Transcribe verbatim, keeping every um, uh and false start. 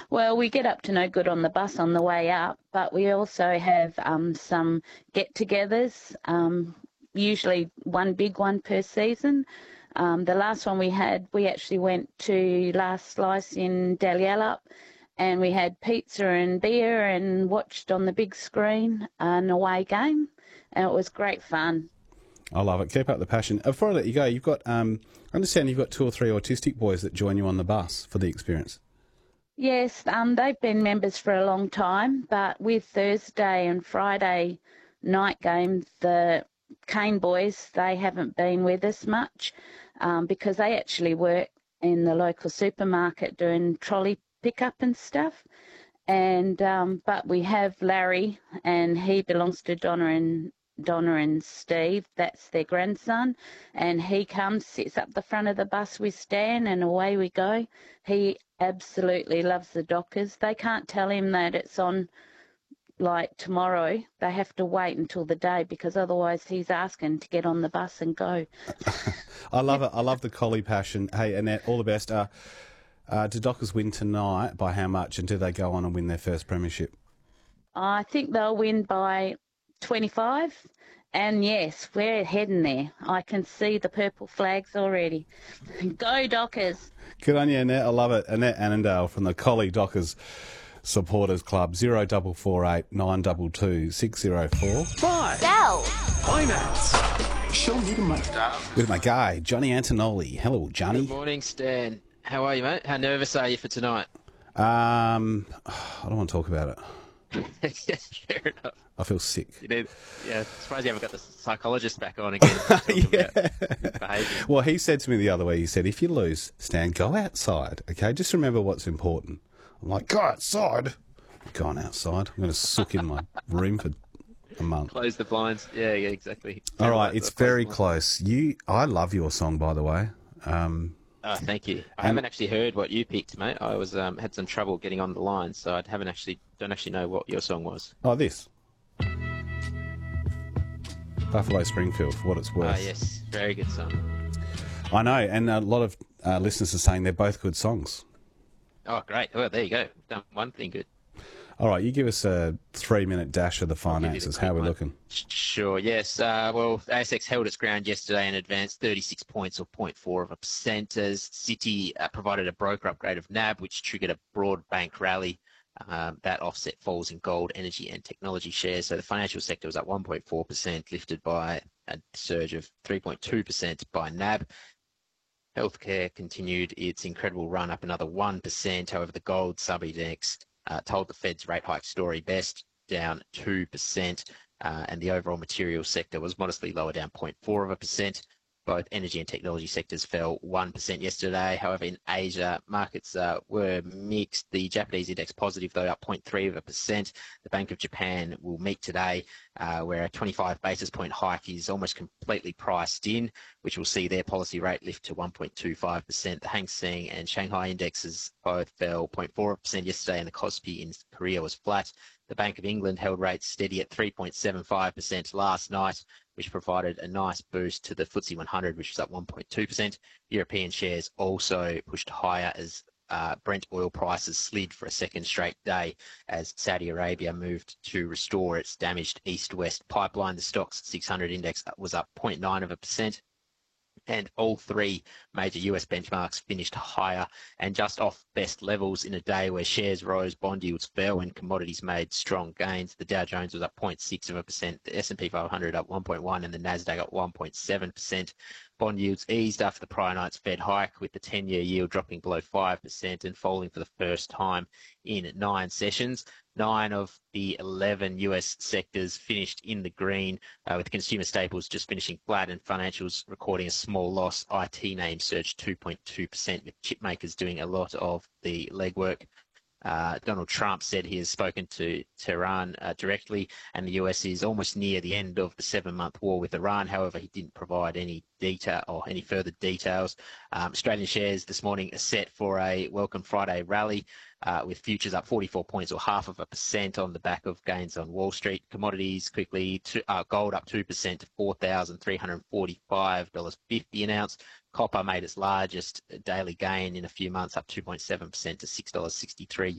Well, we get up to no good on the bus on the way up, but we also have um, some get-togethers, um, usually one big one per season. Um, the last one we had, we actually went to Last Slice in Dalyellup, and we had pizza and beer and watched on the big screen an away game, and it was great fun. I love it. Keep up the passion. Uh, Before I let you go, you've got, um, I understand you've got two or three autistic boys that join you on the bus for the experience. Yes, um, they've been members for a long time, but with Thursday and Friday night games, the Cane boys, they haven't been with us much um, because they actually work in the local supermarket doing trolley pickup and stuff. And um, but we have Larry, and he belongs to Donna and Donna and Steve. That's their grandson, and he comes, sits up the front of the bus with Stan, and away we go. He absolutely loves the Dockers. They can't tell him that it's on like tomorrow. They have to wait until the day because otherwise he's asking to get on the bus and go. I love it. I love the collie passion. Hey, Annette, all the best. Uh, uh, do Dockers win tonight? By how much? And do they go on and win their first premiership? I think they'll win by twenty-five. And yes, we're heading there. I can see the purple flags already. Go Dockers. Good on you, Annette. I love it. Annette Annandale from the Collie Dockers Supporters Club. Zero double four eight nine two two six zero four. Five. Sell. Finance. Show me the money. With my guy, Johnny Antonoli. Hello, Johnny. Good morning, Stan. How are you, mate? How nervous are you for tonight? Um, I don't want to talk about it. Fair enough. I feel sick. You need, yeah, surprised you haven't got the psychologist back on again. Yeah. Behaviour. Well, he said to me the other way, he said, if you lose, Stan, go outside, okay? Just remember what's important. I'm like, go outside? I'm going outside. I'm going to sook in my room for a month. Close the blinds. Yeah, yeah, exactly. All right, it's very close. close. You, I love your song, by the way. Um, Oh, thank you. I And- haven't actually heard what you picked, mate. I was um, had some trouble getting on the line, so I haven't actually don't actually know what your song was. oh, this. Buffalo Springfield, for what it's worth. Ah, yes, very good song. I know, and a lot of uh, listeners are saying they're both good songs. Oh, great. Well, there you go. Done one thing good. All right, you give us a three-minute dash of the Give you the finances. How are we quick one. looking? Sure, yes. Uh, well, A S X held its ground yesterday and advanced thirty-six points or zero point four of a percent as Citi uh, provided a broker upgrade of N A B, which triggered a broad bank rally. Um, that offset falls in gold, energy and technology shares. So the financial sector was up one point four percent, lifted by a surge of three point two percent by N A B. Healthcare continued its incredible run up another one percent. However, the gold sub-index uh, told the Fed's rate hike story best, down two percent, uh, and the overall materials sector was modestly lower, down zero point four of a percent. Both energy and technology sectors fell one percent yesterday. However, in Asia, markets uh, were mixed. The Japanese index positive, though, up zero point three of a percent. The Bank of Japan will meet today, uh, where a twenty-five basis point hike is almost completely priced in, which will see their policy rate lift to one point two five percent. The Hang Seng and Shanghai indexes both fell zero point four percent yesterday, and the Kospi in Korea was flat. The Bank of England held rates steady at three point seven five percent last night, which provided a nice boost to the F T S E one hundred, which was up one point two percent. European shares also pushed higher as uh, Brent oil prices slid for a second straight day as Saudi Arabia moved to restore its damaged east-west pipeline. The Stoxx six hundred index was up zero point nine of a percent. And all three major U S benchmarks finished higher and just off best levels in a day where shares rose, bond yields fell, and commodities made strong gains. The Dow Jones was up zero point six of a percent, the S and P five hundred up one point one, and the Nasdaq up one point seven percent. Bond yields eased after the prior night's Fed hike, with the ten-year yield dropping below five percent and falling for the first time in nine sessions. Nine of the eleven U S sectors finished in the green, uh, with consumer staples just finishing flat and financials recording a small loss. I T names surged two point two percent, with chip makers doing a lot of the legwork. Uh, Donald Trump said he has spoken to Tehran uh, directly, and the U S is almost near the end of the seven-month war with Iran. However, he didn't provide any detail or any further details. Um, Australian shares this morning are set for a welcome Friday rally, uh, with futures up forty-four points or half of a percent on the back of gains on Wall Street. Commodities quickly, to, uh, gold up two percent to four thousand three hundred forty-five dollars fifty an ounce. Copper made its largest daily gain in a few months, up two point seven percent to six dollars sixty-three